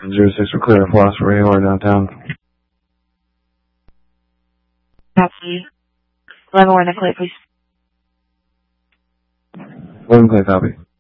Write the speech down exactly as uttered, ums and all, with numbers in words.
Zero six, we're clear of Philosopher A O R downtown. Copy. eleven one Clay, please. eleven Clay, copy.